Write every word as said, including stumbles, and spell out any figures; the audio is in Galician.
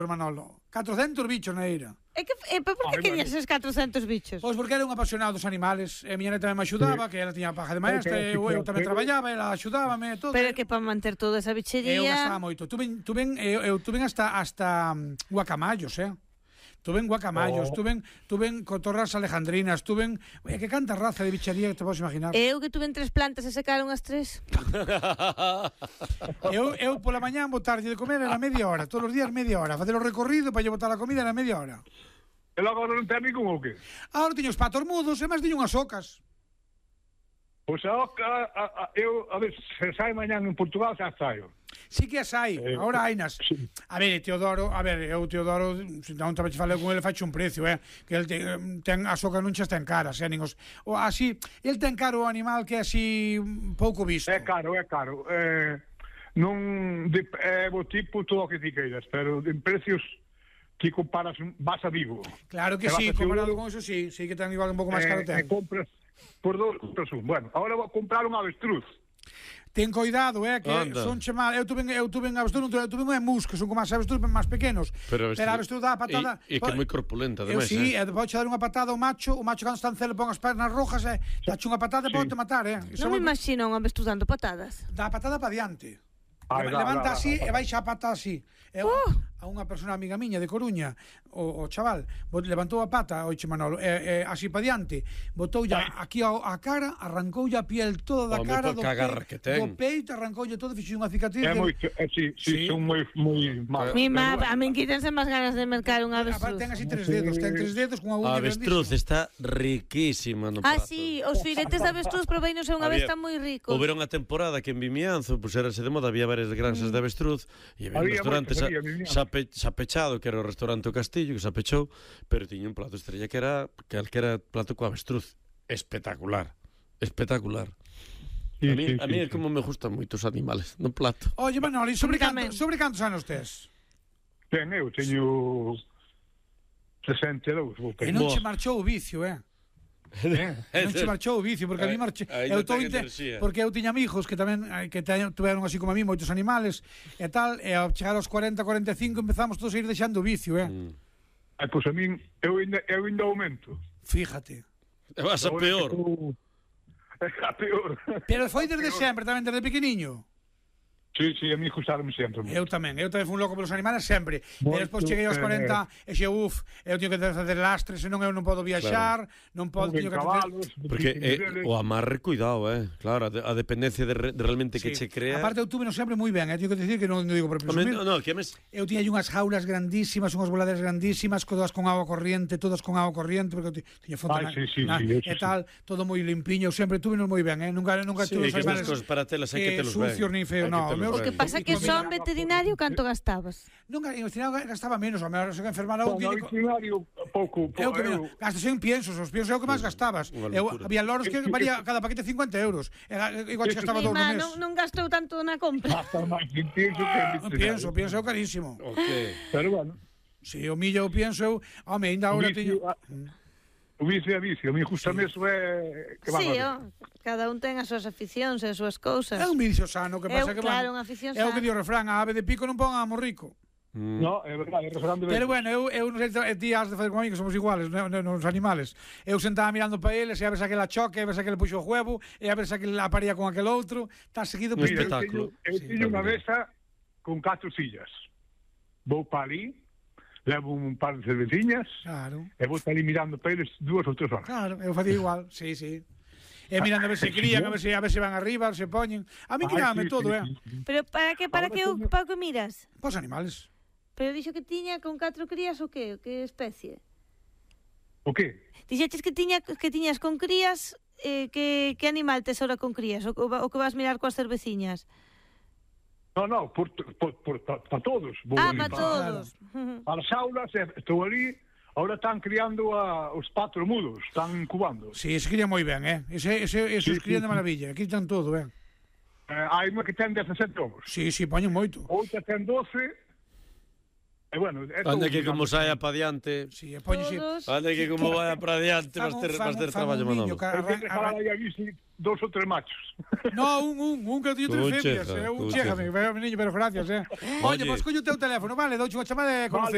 Manolo, catrocentos bichos na eira. E que, e, por que querías esos catrocentos bichos? Pois porque era un apasionado dos animales. E a miña neta tamén me axudaba, que ela tiña paja de maestra, e eu, eu tamén traballaba, ela axudábame, todo. Pero que para manter toda esa bichería... Eu gastaba moito. Tuven, tuven, eu, eu tuven hasta, hasta um, guacamayos, eh? Tuven guacamayos, oh. tuven, tuven cotorras alejandrinas, tuven... Eh, que canta raza de bichería que te podes imaginar. Eu que tuven tres plantas e secaron as tres. eu, eu pola mañán botarlle de comer era media hora, todos os días media hora. Facer o recorrido para lle botar a comida era media hora. E logo non ten ningún ou que? Ahora tiño os patos mudos e máis tiño unhas ocas. Pois a oca, a, a, eu, a ver, se sai mañán en Portugal, xa saio. Sí que as hai, eh, agora hai nas. Sí. A ver, Teodoro, a ver, eu Teodoro, se non te falei con ele, faixe un precio, eh, que el ten, ten as ocas non chas ten caras, eh, nin os, o así, el ten caro o animal que é así pouco visto. É caro, é caro. Eh, non de, é o tipo todo o que ti queiras, pero en precios que comparas vas a Vigo. Claro que sí, comparado con eso sí, sí que ten igual un pouco máis caro ten. E compras por dos, compras un. Bueno, agora vou comprar un avestruz. Ten cuidado, eh, que Anda. son chemal. Eu tuve eu tuve avestruz, non tuve un emus, que son como as avestruz máis pequenos. Pero a avestruz dá a patada. E, e que é moi corpulenta, ademais. Eu sí, eh. e depois dar unha patada ao macho, o macho cando está en celo pon as pernas rojas e eh, dache unha patada e sí. pode matar, eh. Non me imagino un avestruz dando patadas. Dá a patada para diante. Ay, levanta da, da, así da, da, e baixa a pata así. Eu, oh. a unha persona amiga miña de Coruña, o, o chaval, levantou a pata, oiche Manolo, e, e, así para diante, botou ya aquí a, a cara, arrancoulle a piel toda da oh, cara, do, pe, do peito, arrancoulle todo, fixe unha cicatriz. É moi, é, sí, sí, sí, son moi moi malos. Mi má, a min quítense máis ganas de mercar un avestruz. Aparte ten así tres dedos, ten tres dedos con unha uña grandísima. Avestruz está riquísima no ah, prato. Ah, sí, os filetes de avestruz probeinos é unha vez tan moi rico. Houve unha temporada que en Vimianzo, pues erase de moda, había varias granxas de avestruz e había, había un restaurante xa, xa, pe, xa pechado, que era o restaurante O Castillo, que xa pechou, pero tiña un plato estrella que era que era plato co avestruz. Espectacular, espectacular. Sí, a mí, sí, a mí sí, é como sí. me gustan moito os animales no plato. Oye, Manoli, sobre, canto, sobre cantos anos tes? Ben, eu teño sesenta e dous. E non che marchou o vicio, eh? non che marchou o vicio porque a mí marche eu tô inte... porque eu tiña amigos que tamén que tuveron así como a mí moitos animales e tal, e ao chegar aos cuarenta, cuarenta e cinco empezamos todos a ir deixando o vicio, eh. Mm. Ai, pois a min eu ainda eu ainda aumento. Fíjate. E vas a peor. A peor. Pero foi desde sempre, tamén desde pequeniño. Sí, sí, a mí gustaronme sempre. Eu tamén, eu tamén fui un loco pelos animales sempre. E despois cheguei aos cuarenta e xe, uf, eu teño que facer lastres, senón eu non podo viaxar, claro. non podo, teño que cabalos, porque eh, o amarre, cuidado, eh. Claro, a dependencia de, re, de realmente sí. que che crea. Aparte eu tuve no sempre moi ben, eh, teño que decir que non, non digo por presumir. No, no, que mes... Eu tiña unhas jaulas grandísimas, unhas voladeras grandísimas, todas con agua corriente, todas con agua corriente, porque tiña fonte Ay, sí, sí, na, sí, e tal, sí. todo moi limpiño, eu sempre tuve no moi ben, eh. Nunca nunca sí, tuve os animales para telas, hai que telos ben. Sucios nin feos, no. O que pasa que son veterinario, canto gastabas? Nunca, en veterinario gastaba menos, a mellor se que enfermara un clínico. No veterinario pouco, pouco. Eu que eu... gastas en piensos, os piensos é o que máis gastabas. Eu había loros que valía cada paquete cincuenta euros. Era igual que gastaba dous no mes. Non, non gastou tanto na compra. Gasta máis en pienso que en pienso, pienso é carísimo. Okay. Pero bueno. Si, o millo eu pienso eu, home, ainda agora teño o vicio é vicio, a mí justamente sí. eso é que sí, oh, cada un ten as súas aficións e as súas cousas. É un vicio sano, que pasa eu, que claro, unha afición sana. É o que dio o refrán, a ave de pico non pon a morrico. Mm. No, é verdade, é refrán de Pero bueno, eu, eu non sei, ti has de fazer como a mí, que somos iguales, no, no, nos animales. Eu sentaba mirando para eles, e a ver se aquela choque, a ver se aquele puxo o huevo, e a ver se aquele aparía con aquel outro, está seguido un espectáculo. Eu teño unha mesa con catro sillas. Vou para ali, levo un par de cerveciñas, claro. E vou estar ali mirando para eles dúas ou tres horas. Claro, eu facía igual, sí, sí. E mirando a ver se crían, a ver se a ver se van arriba, se poñen. A mí críame sí, todo, sí, eh. Sí. Pero para que para que eu, para que miras? Pos animales. Pero dixo que tiña con catro crías o que? Que especie? O que? Dixeches que tiña que tiñas con crías, eh, que que animal tes ahora con crías? O, o que vas mirar coas cerveciñas? No, no, por, por, por, para pa todos. Ah, para todos. Para as aulas, estou ali, ahora están criando a, os patros mudos, están incubando. Sí, se crían moi ben, eh? Ese, ese, esos sí, crían sí, de maravilla, aquí están todo, eh? eh hai unha que ten dezasete ovos. Sí, sí, poñen moito. Outra ten doce. E bueno, anda que como saia pa diante. Sí, poñe si. Anda que como vaya para diante, vas ter vas ter traballo, Manolo. Hai que dejar aí a visi dos ou tres machos. No, un, un, un que teño tres femias, eh, un chéjame, pero niño, pero gracias, eh. Oye, pois coño o teu teléfono, vale, douche unha chamada de conocer.